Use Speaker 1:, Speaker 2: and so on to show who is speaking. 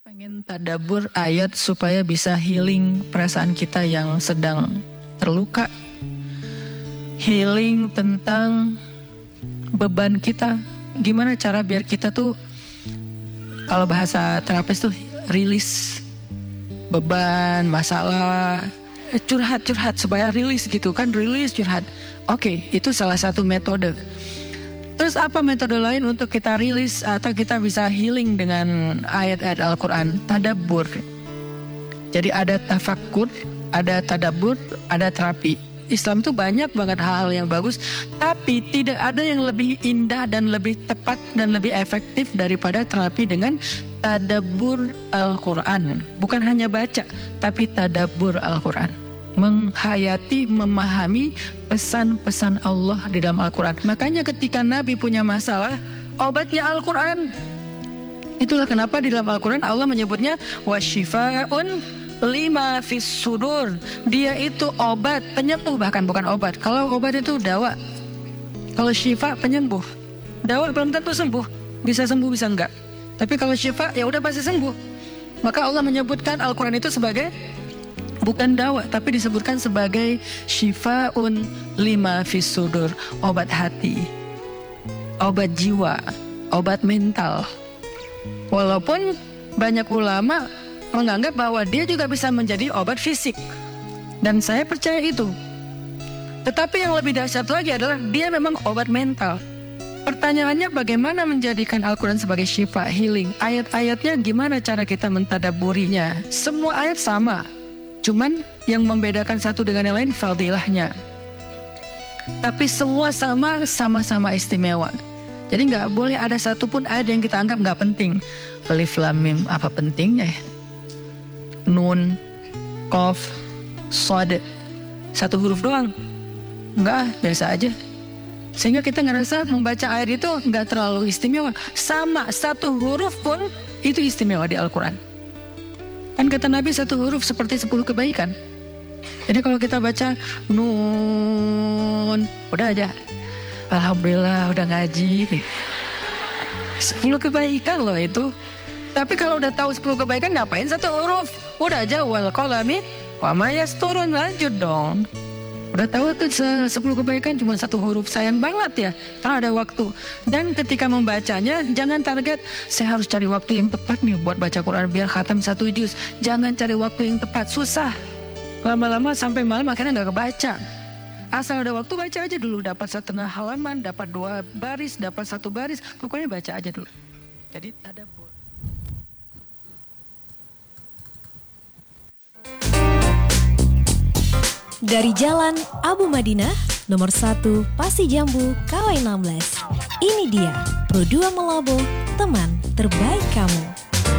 Speaker 1: Pengen tadabbur ayat supaya bisa healing perasaan kita yang sedang terluka. Healing tentang beban kita. Gimana cara biar kita tuh, kalau bahasa terapis tuh rilis beban, masalah, curhat supaya rilis gitu kan, rilis curhat. Oke, itu salah satu metode. Terus apa metode lain untuk kita rilis atau kita bisa healing dengan ayat-ayat Al-Quran? Tadabbur. Jadi ada tafakkur, ada tadabbur, ada terapi. Islam tuh banyak banget hal-hal yang bagus, tapi tidak ada yang lebih indah dan lebih tepat dan lebih efektif daripada terapi dengan tadabbur Al-Quran. Bukan hanya baca, tapi tadabbur Al-Quran. Menghayati, memahami pesan-pesan Allah di dalam Al-Quran. Makanya ketika Nabi punya masalah, obatnya Al-Quran. Itulah kenapa di dalam Al-Quran Allah menyebutnya wasyifa'un lima fis sudur. Dia itu obat, penyembuh, bahkan bukan obat. Kalau obat itu dawa, kalau syifa penyembuh. Dawa belum tentu sembuh, bisa sembuh bisa enggak. Tapi kalau syifa ya udah pasti sembuh. Maka Allah menyebutkan Al-Quran itu sebagai bukan dawa, tapi disebutkan sebagai syifa'un lima fis sudur, obat hati, obat jiwa, obat mental. Walaupun banyak ulama menganggap bahwa dia juga bisa menjadi obat fisik, dan saya percaya itu. Tetapi yang lebih dahsyat lagi adalah dia memang obat mental. Pertanyaannya, bagaimana menjadikan Al-Quran sebagai syifa, healing? Ayat-ayatnya gimana cara kita mentadabburinya? Semua ayat sama, cuman yang membedakan satu dengan yang lain fadilahnya. Tapi semua sama-sama istimewa. Jadi nggak boleh ada satupun ayat yang kita anggap nggak penting. Alif Lam Mim, apa pentingnya ya? Nun, Qaf, Shad, satu huruf doang. Nggak, biasa aja. Sehingga kita ngerasa membaca ayat itu nggak terlalu istimewa. Sama, satu huruf pun itu istimewa di Al-Quran. Kan kata Nabi satu huruf seperti 10 kebaikan. Jadi kalau kita baca Nun, udah aja, alhamdulillah udah ngaji. 10 kebaikan loh itu. Tapi kalau udah tahu 10 kebaikan, ngapain satu huruf? Udah aja wal qalami wa ma yasturun, lanjut dong. Udah tahu tuh 10 kebaikan cuma satu huruf, sayang banget ya, karena ada waktu. Dan ketika membacanya jangan target saya harus cari waktu yang tepat nih buat baca Quran biar khatam 1 juz. Jangan cari waktu yang tepat, susah. Lama-lama sampai malam akhirnya nggak kebaca. Asal ada waktu baca aja dulu, dapat 1/2 halaman, dapat 2 baris, dapat 1 baris, pokoknya baca aja dulu. Jadi tadabbur.
Speaker 2: Dari Jalan Abu Madinah, nomor 1 Pasi Jambu, KW 16. Ini dia Pro 2 Melobo, teman terbaik kamu.